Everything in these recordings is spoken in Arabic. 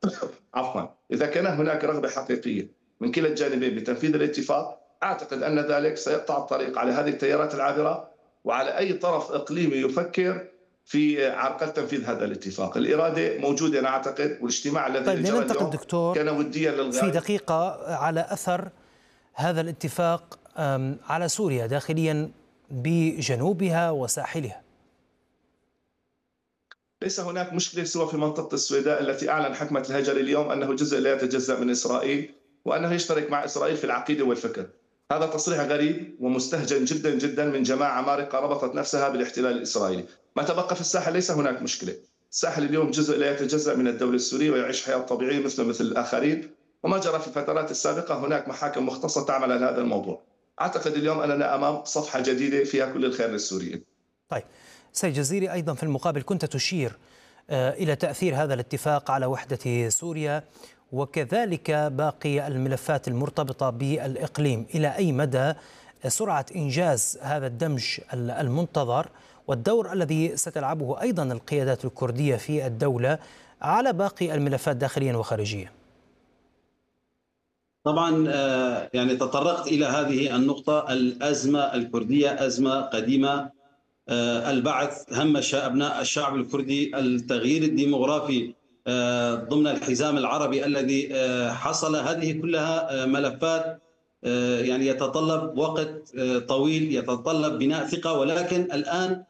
عفوا، إذا كان هناك رغبة حقيقية من كلا الجانبين بتنفيذ الاتفاق، أعتقد أن ذلك سيقطع الطريق على هذه التيارات العابرة وعلى أي طرف إقليمي يفكر في عرقلة تنفيذ هذا الاتفاق. الإرادة موجودة أنا أعتقد، والاجتماع الذي طيب، جرى لننتقل اليوم دكتور كان وديا في للغاية. دقيقة على أثر هذا الاتفاق على سوريا داخليا بجنوبها وساحلها. ليس هناك مشكلة سوى في منطقة السويداء التي أعلن حكمة الهجر اليوم أنه جزء لا يتجزأ من إسرائيل، وأنه يشترك مع إسرائيل في العقيدة والفكر. هذا تصريح غريب ومستهجن جدا جدا من جماعة مارقة ربطت نفسها بالاحتلال الإسرائيلي. ما تبقى في الساحل ليس هناك مشكلة، الساحل اليوم جزء لا يتجزأ من الدولة السورية ويعيش حياة طبيعية مثل الآخرين، وما جرى في الفترات السابقة هناك محاكم مختصة تعمل على هذا الموضوع. أعتقد اليوم أننا أمام صفحة جديدة فيها كل الخير للسوريين. طيب سيد جزيري، أيضا في المقابل كنت تشير إلى تأثير هذا الاتفاق على وحدة سوريا وكذلك باقي الملفات المرتبطة بالإقليم. إلى أي مدى سرعة إنجاز هذا الدمج المنتظر والدور الذي ستلعبه أيضا القيادات الكردية في الدولة على باقي الملفات داخليا وخارجيا؟ طبعا يعني تطرقت إلى هذه النقطة. الأزمة الكردية أزمة قديمة. البعث هم أبناء الشعب الكردي، التغيير الديمغرافي ضمن الحزام العربي الذي حصل، هذه كلها ملفات يعني يتطلب وقت طويل، يتطلب بناء ثقة. ولكن الآن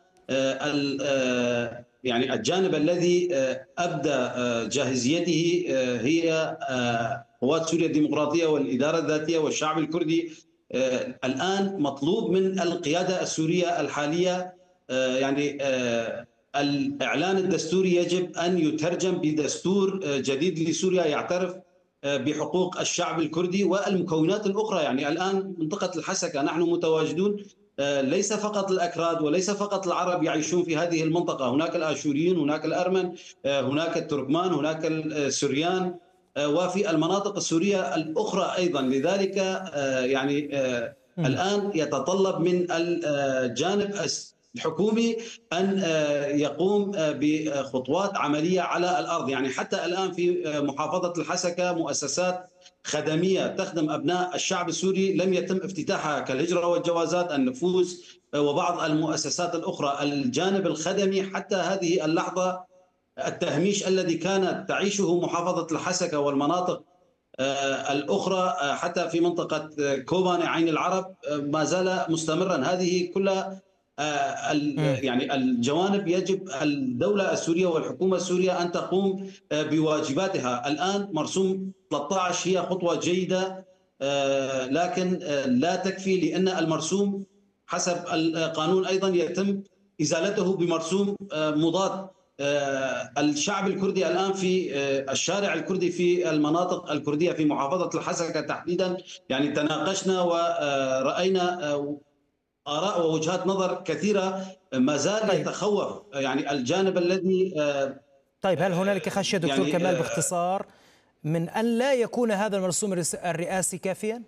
يعني الجانب الذي أبدى جاهزيته هي قوات سوريا الديمقراطية والإدارة الذاتية والشعب الكردي. الآن مطلوب من القيادة السورية الحالية يعني الإعلان الدستوري يجب أن يترجم بدستور جديد لسوريا يعترف بحقوق الشعب الكردي والمكونات الأخرى. يعني الآن منطقة الحسكة نحن متواجدون، ليس فقط الأكراد وليس فقط العرب يعيشون في هذه المنطقة، هناك الآشوريين، هناك الأرمن، هناك التركمان، هناك السوريان، وفي المناطق السورية الأخرى أيضا. لذلك يعني الآن يتطلب من الجانب الحكومي أن يقوم بخطوات عملية على الأرض. يعني حتى الآن في محافظة الحسكة مؤسسات خدمية تخدم أبناء الشعب السوري لم يتم افتتاحها كالهجرة والجوازات، النفوذ وبعض المؤسسات الأخرى. الجانب الخدمي حتى هذه اللحظة التهميش الذي كانت تعيشه محافظة الحسكة والمناطق الأخرى حتى في منطقة كوباني عين العرب ما زال مستمرا. هذه كلها يعني الجوانب يجب الدولة السورية والحكومة السورية أن تقوم بواجباتها. الآن مرسوم 13 هي خطوة جيدة لكن لا تكفي، لأن المرسوم حسب القانون أيضا يتم إزالته بمرسوم مضاد. الشعب الكردي الآن في الشارع الكردي في المناطق الكردية في محافظة الحسكة تحديدا يعني تناقشنا ورأينا آراء ووجهات نظر كثيرة، ما زال يتخوف يعني الجانب الذي طيب هل هنالك خشية دكتور يعني كمال باختصار من أن لا يكون هذا المرسوم الرئاسي كافيا؟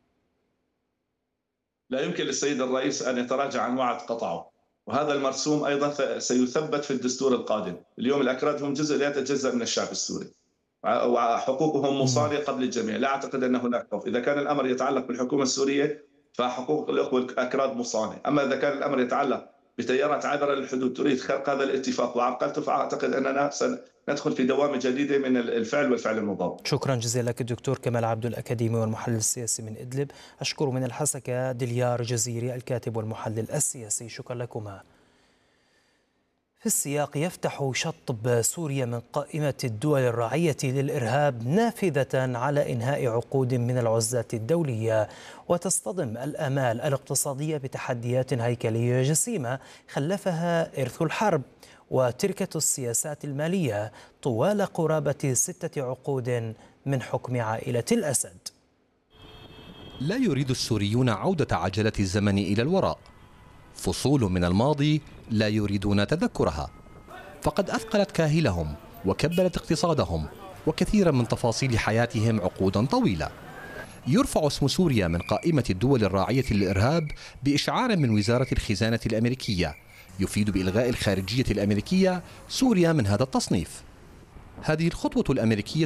لا يمكن للسيد الرئيس أن يتراجع عن وعد قطعه، وهذا المرسوم أيضا سيثبت في الدستور القادم. اليوم الأكراد هم جزء لا يتجزأ من الشعب السوري وحقوقهم مصانة قبل الجميع. لا أعتقد أن هناك خوف. إذا كان الأمر يتعلق بالحكومة السورية فحقوق الأخوة الأكراد مصانة، أما إذا كان الأمر يتعلق بتيارات عابرة للحدود تريد خرق هذا الاتفاق وعرقلته فأعتقد أننا سندخل في دوامة جديدة من الفعل والفعل المضاد. شكرا جزيلا لك الدكتور كمال عبد الأكاديمي والمحلل السياسي من إدلب. أشكر من الحسكة دليار جزيري الكاتب والمحلل السياسي. شكرا لكما. في السياق، يفتح شطب سوريا من قائمة الدول الراعية للإرهاب نافذة على إنهاء عقود من العزات الدولية، وتصطدم الآمال الاقتصادية بتحديات هيكلية جسيمة خلفها إرث الحرب وتركة السياسات المالية طوال قرابة 6 عقود من حكم عائلة الأسد. لا يريد السوريون عودة عجلة الزمن إلى الوراء. فصول من الماضي لا يريدون تذكرها، فقد أثقلت كاهلهم وكبلت اقتصادهم وكثيرا من تفاصيل حياتهم عقودا طويلة. يرفع اسم سوريا من قائمة الدول الراعية للإرهاب بإشعار من وزارة الخزانة الأمريكية يفيد بإلغاء الخارجية الأمريكية سوريا من هذا التصنيف. هذه الخطوة الأمريكية